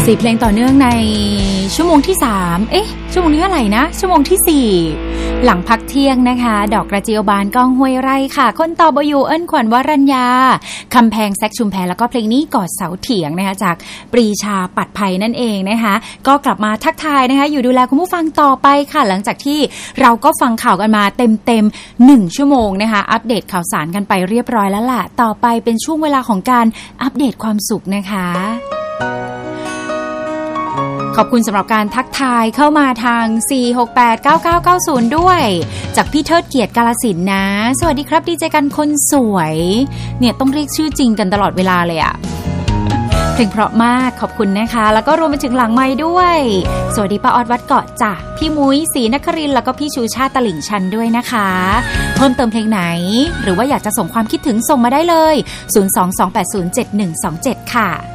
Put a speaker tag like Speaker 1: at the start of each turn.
Speaker 1: 4 เพลงต่อเนื่องในชั่วโมงที่3ชั่วโมงนี้อะไรนะชั่วโมงที่4หลังพักเที่ยงนะคะดอกกระเจียวบานก้องห้วยไร่ค่ะคนต่อบอยู่เอิ้นขวัญวรัญญาคำแพงแซกชุมแพแล้วก็เพลงนี้กอดเสาเถียงนะคะจากปรีชาปัดภัยนั่นเองนะคะก็กลับมาทักทายนะคะอยู่ดูแลคุณผู้ฟังต่อไปค่ะหลังจากที่เราก็ฟังข่าวกันมาเต็ม1ชั่วโมงนะคะอัปเดตข่าวสารกันไปเรียบร้อยแล้วล่ะต่อไปเป็นช่วงเวลาของการอัปเดตความสุขนะคะขอบคุณสำหรับการทักทายเข้ามาทาง 4689990 ด้วยจากพี่เทิดเกียรติกาฬสินธุ์นะสวัสดีครับดีเจกันคนสวยเนี่ยต้องเรียกชื่อจริงกันตลอดเวลาเลยอะเพลงเพราะมากขอบคุณนะคะแล้วก็รวมไปถึงหลังไมค์ด้วยสวัสดีป้าออดวัดเกาะจ้ะพี่มุ้ยศรีนครินทร์แล้วก็พี่ชูชาติตลิ่งชันด้วยนะคะเพิ่มเติมเพลงไหนหรือว่าอยากจะส่งความคิดถึงส่งมาได้เลย 022807127 ค่ะ